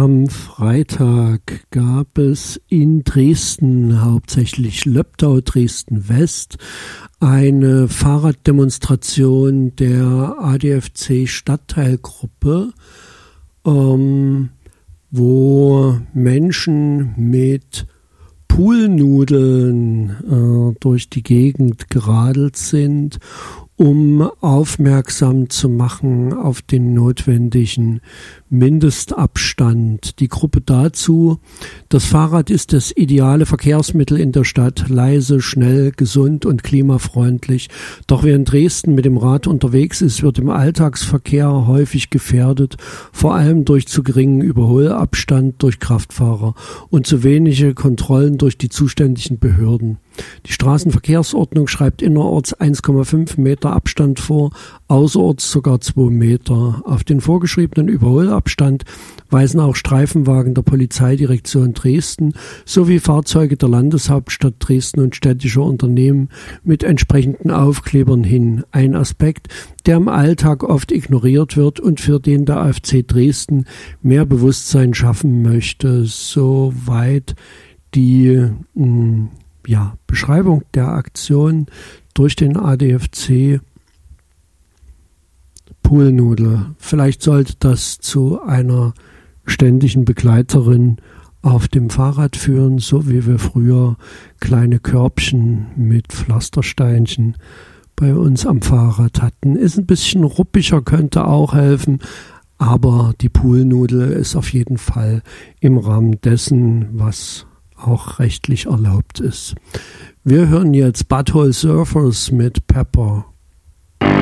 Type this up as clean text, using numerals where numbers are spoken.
Am Freitag gab es in Dresden, hauptsächlich Löbdau, Dresden-West, eine Fahrraddemonstration der ADFC-Stadtteilgruppe, wo Menschen mit Poolnudeln durch die Gegend geradelt sind, um aufmerksam zu machen auf den notwendigen Mindestabstand. Die Gruppe dazu: Das Fahrrad ist das ideale Verkehrsmittel in der Stadt, leise, schnell, gesund und klimafreundlich. Doch wer in Dresden mit dem Rad unterwegs ist, wird im Alltagsverkehr häufig gefährdet, vor allem durch zu geringen Überholabstand durch Kraftfahrer und zu wenige Kontrollen durch die zuständigen Behörden. Die Straßenverkehrsordnung schreibt innerorts 1,5 Meter Abstand vor, außerorts sogar 2 Meter. Auf den vorgeschriebenen Überholabstand weisen auch Streifenwagen der Polizeidirektion Dresden sowie Fahrzeuge der Landeshauptstadt Dresden und städtischer Unternehmen mit entsprechenden Aufklebern hin. Ein Aspekt, der im Alltag oft ignoriert wird und für den der AFC Dresden mehr Bewusstsein schaffen möchte. Soweit die Beschreibung der Aktion durch den ADFC Poolnudel. Vielleicht sollte das zu einer ständigen Begleiterin auf dem Fahrrad führen, so wie wir früher kleine Körbchen mit Pflastersteinchen bei uns am Fahrrad hatten. Ist ein bisschen ruppiger, könnte auch helfen, aber die Poolnudel ist auf jeden Fall im Rahmen dessen, was auch rechtlich erlaubt ist. Wir hören jetzt Butthole Surfers mit Pepper.